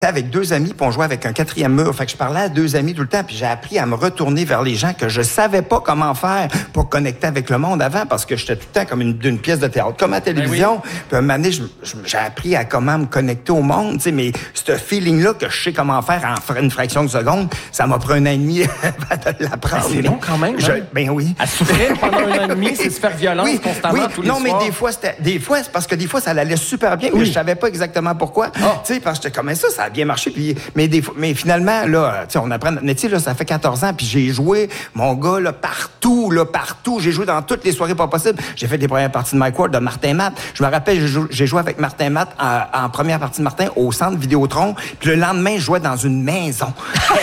avec 2 amis, puis on jouait avec un 4e mur. Fait que je parlais à 2 amis tout le temps, puis j'ai appris à me retourner vers les gens que je savais pas comment faire pour connecter avec le monde avant, parce que j'étais tout le temps comme d'une pièce de théâtre, comme à la télévision. Puis à un moment donné, j'ai appris à comment me connecter au monde, tu sais, mais ce feeling-là que je sais comment faire en une fraction de seconde, ça m'a pris 1 an et demi avant de l'apprendre. C'est long quand même, hein? Ben oui. À souffrir pendant 1 an et demi, c'est se faire violence constamment tous les soirs. Non, mais des fois, c'est parce que des fois, ça allait super bien, mais je savais pas exactement pourquoi. Tu sais, parce que j'étais comme ça a bien marché, puis mais finalement, là, tu sais, on apprend notre métier, là, ça fait 14 ans, puis j'ai joué, mon gars, là, partout. J'ai joué dans toutes les soirées pas possibles. J'ai fait des premières parties de Mike Ward, de Martin Matt. Je me rappelle, j'ai joué avec Martin Matt en première partie de Martin au centre Vidéotron, puis le lendemain, je jouais dans une maison.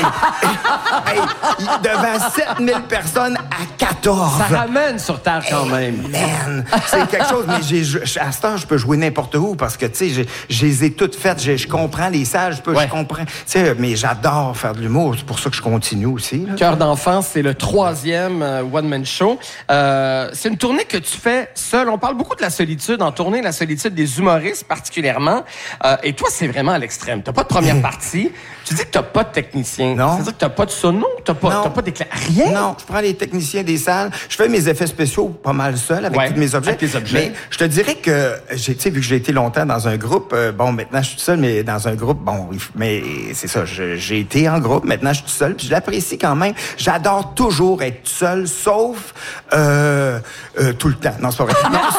Devant 7000 personnes à 14. Ça ramène sur terre quand même. Man, c'est quelque chose, mais à ce temps, je peux jouer n'importe où, parce que, tu sais, je les ai toutes faites. Je comprends les salles, je comprends. Tu sais, mais j'adore faire de l'humour. C'est pour ça que je continue aussi. Cœur d'enfant, c'est le 3e one-man show. C'est une tournée que tu fais seul. On parle beaucoup de la solitude en tournée, la solitude des humoristes particulièrement. Et toi, c'est vraiment à l'extrême. T'as pas de première partie. Tu dis que t'as pas de technicien. Non. C'est-à-dire que t'as pas de sono, t'as pas d'éclair. Rien? Non, je prends les techniciens des salles. Je fais mes effets spéciaux pas mal seul avec tous mes objets. Avec tes objets. Mais je te dirais que, tu sais, vu que j'ai été longtemps dans un groupe, bon, maintenant je suis tout seul, mais dans un groupe, bon, mais c'est ça, j'ai été en groupe, maintenant je suis tout seul, puis je l'apprécie quand même. J'adore toujours être seul, sauf tout le temps. Non, c'est pas vrai.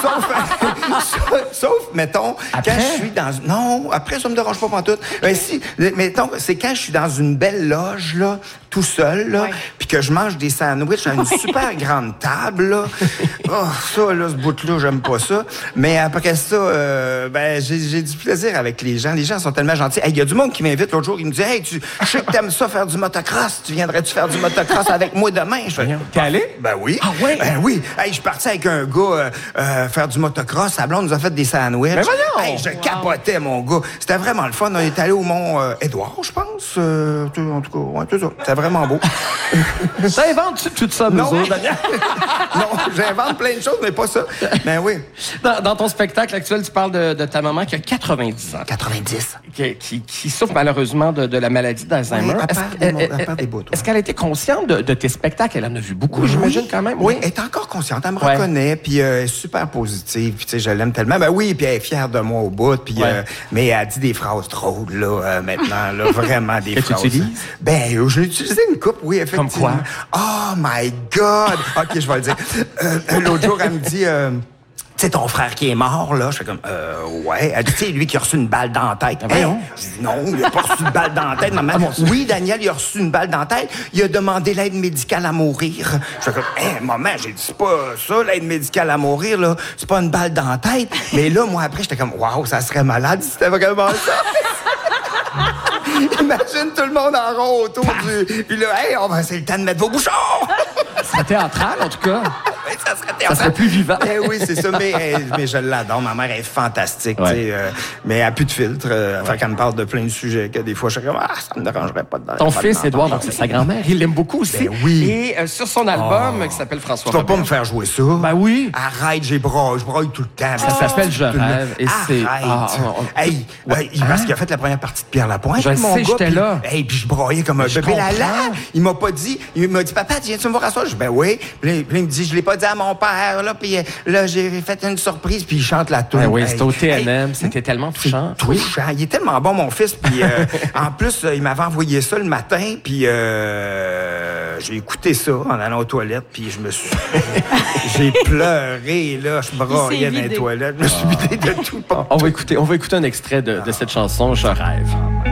Non, sauf, mettons, après? quand je suis dans... Non, après, ça me dérange pas pantoute. Si, mettons, c'est quand je suis dans une belle loge, là, tout seul, là, puis que je mange des sandwichs à une super grande table, là. Oh, ça, là, ce bout-là, j'aime pas ça. Mais après ça, ben, j'ai du plaisir avec les gens. Les gens sont tellement gentils. Il y a du monde qui m'invite l'autre jour, il me dit « Hey, je sais que t'aimes ça faire du motocross. Tu viendrais-tu faire du motocross avec moi demain? » Je fais « T'es allé? Ben oui. Ah ouais? Ben oui. Hey, je suis parti avec un gars faire du motocross. Sa blonde nous a fait des sandwichs. Ben voyons! Hey, je capotais, mon gars. C'était vraiment le fun. On est allé au Mont Édouard, je pense. En tout cas, ouais, tout ça. C'était vraiment beau. T'inventes tout ça, nous autres, Daniel? Non, j'invente plein de choses, mais pas ça. Ben oui. Dans ton spectacle actuel, tu parles de ta maman qui a 90 ans. 90. Qui souffre malheureusement de la maladie d'Alzheimer. Est-ce qu'elle a été consciente de tes spectacles? Elle en a vu beaucoup, j'imagine, quand même. Oui, elle est encore consciente. Elle me reconnaît, puis elle est super positive. Puis, tu sais, je l'aime tellement. Ben oui, puis elle est fière de moi au bout. Puis, mais elle dit des phrases drôles, là, maintenant, là, vraiment des phrases. Que tu utilises? Ben, je l'ai utilisé une couple, oui, effectivement. Comme quoi? Oh my God! OK, je vais le dire. L'autre jour, elle me dit... Tu sais, ton frère qui est mort, là, je fais comme, ouais. Elle dit, tu sais, lui qui a reçu une balle dans la tête. Voyons. Je dis, non, il a pas reçu une balle dans la tête, maman. Oui, Daniel, il a reçu une balle dans la tête. Il a demandé l'aide médicale à mourir. Je fais comme, maman, j'ai dit, c'est pas ça, l'aide médicale à mourir, là. C'est pas une balle dans la tête. Mais là, moi, après, j'étais comme, waouh, ça serait malade si c'était vraiment ça. Imagine tout le monde en rond autour du... Puis là, c'est le temps de mettre vos bouchons! Ça serait théâtral, en tout cas. Oui, ça serait théâtral. Ça serait plus vivant. Oui, c'est ça, mais je l'adore. Ma mère est fantastique, tu sais, mais elle n'a plus de filtre. Fait qu'elle me parle de plein de sujets que des fois, je suis comme, ça me dérangerait pas de... Ton fils, Édouard, donc c'est sa grand-mère, il l'aime beaucoup aussi. Ben oui. Et sur son album, qui s'appelle François Tu vas Robert. pas me faire jouer ça? Ben oui. Arrête, je broille tout le temps. Ça s'appelle Je rêve. Et c'est... Arrête. Parce qu'il a fait la première partie de Pierre Lapointe. Je sais, j'étais là. Puis je broyais comme un bébé lala. Il m'a pas dit. Il m'a dit, papa, viens-tu me voir à soir? Je dis, ben oui. Puis il me dit, je l'ai pas dit à mon père, là. Puis là, j'ai fait une surprise. Puis il chante la toune. Ben oui, c'était au TNM. C'était tellement touchant. Touchant. Il est tellement bon, mon fils. Puis en plus, il m'avait envoyé ça le matin. Puis j'ai écouté ça en allant aux toilettes. Puis je me suis... j'ai pleuré, là. Je broyais dans les toilettes. Je me suis vidé de tout. On va écouter un extrait de cette chanson, Je rêve.